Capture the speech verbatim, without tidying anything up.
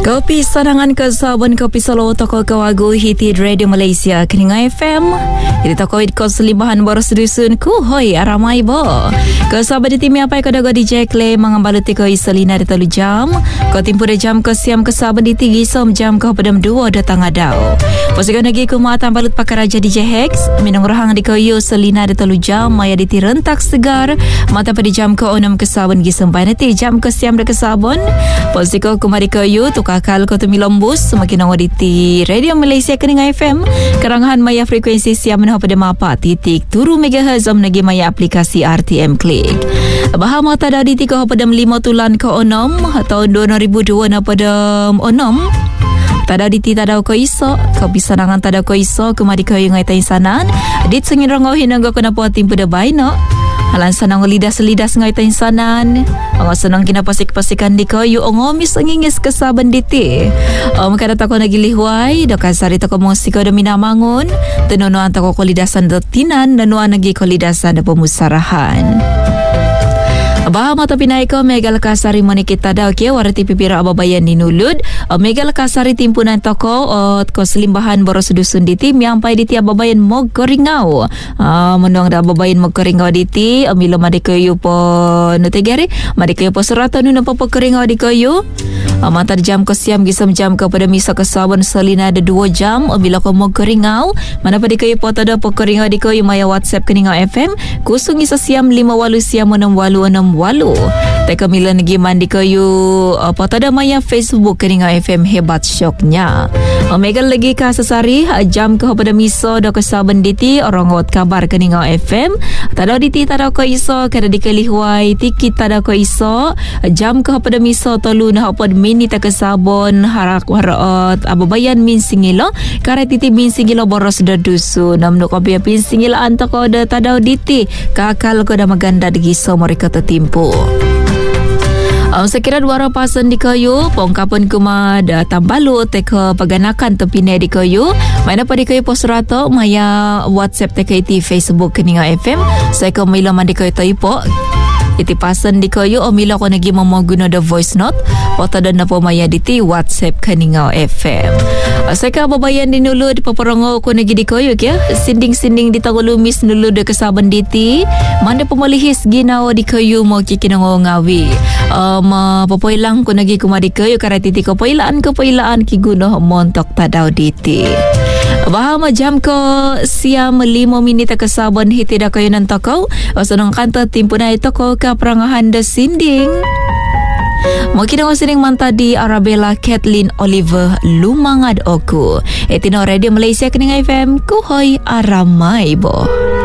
Kopi sanangan ke sabun kopi solo toko kawagu hiti Radio Malaysia Keninga F M. Jadi toko it kos libahan boros dusun ku hoi aramai bo. Ke sabun di timi apa ko dago D J Clay mengambaluti ko iselina di telu jam. Ko timpu de jam ke siam ke sabun di tinggi som jam ke pedam dua datang adau. Posiko nagi ku mata balut pakaraja D J Hex minung rahang di ko yu selina di telu jam maya di rentak segar mata pada jam ke enam ke sabun gi sampai nanti jam ke siam de ke sabun. Posiko ku mari ko yu tu kakal ko tu milombus semakin awak di Radio Malaysia Keninga F M karangan maya frekuensi siam menah pada mapa titik turu megahertz om nagi maya aplikasi R T M Click. Bahama tada di tiga pada lima tulan ke enam tahun dua ribu dua na pada enam. Tada di ti tada ko iso ko bisa nangan tada ko iso kemari ko ngai tai sanan dit sengin rongau hinanggo kena potim pada baino. Alan sanang lidas-lidas ngai tai sanan. Ang senang kina pasik-pasikan di ko yu ongomis ngingis ke saban diti. Um kada tako nagilihuay doka sari tako musiko da minamangun tenunuan tako kolidasan detinan nanuan nagi kolidasan da pemusarahan. Baha mata pinai ko Megal Kasari monikita daw ke warati pipira ababayan ni nulud. Megal Kasari timpunan toko ot ko selimbahan boros dusun diti miampai diti ababayan mog koringau. Ah menuang da ababayan mog koringau diti amilo madikoyu po nutegari madikoyu po serata nuna po koringau dikoyu. Mata jam ko siam gisam jam ko pada misa ke sabun selina ada dua jam amilo ko mog koringau. Mana padikoyu po tada po koringau dikoyu maya WhatsApp Keninga F M kusung isa siam lima walu siam enam walu enam walu. Teka mila nagi mandi kayu apa tada maya Facebook Keninga F M hebat syoknya. Omega lagi ka sesari jam ke pada miso do ke saben diti orang ngot kabar Keninga F M. Tada diti tada ko iso kada dikelihuai tiki tada ko iso jam ke pada miso tolu nah pod mini ta ke sabon harak warot ababayan min singilo kare titi min singilo boros da dusu nam no kopi pin singilo anta ko da tada diti kakal ko da maganda digi so mereka tetimpu. Um, sekira dua rapasan di kayu pongkapan kuma da tambalu teka paganakan tepine di kayu mana pa di kayu posrato maya WhatsApp teka iti Facebook Keninga F M saya ko mila man di kayu taipo iti pasan di kayu o mila ko nagi mamaguna da voice note o tada na po maya diti WhatsApp Keninga F M. Saya ka babayan di nulud paparongo ko nagi di kayu kya sinding-sinding di tagulumis nulud de kasaban diti manda pemalihis ginaw di kayu mo kikinango ngawi. Um, papoilang ko nagi kumadi kayo karatiti ko pailaan ko pailaan kiguno montok tadaw diti. Bahama jam ko siam lima minit ke sabon hitida kayo ng toko o sanang kanta timpunay toko ka prangahan da sinding. Mungkin ako sining mantadi Arabella Kathleen Oliver Lumangad Oku. Etino Radio Malaysia Keninga F M kuhoy aramay bo.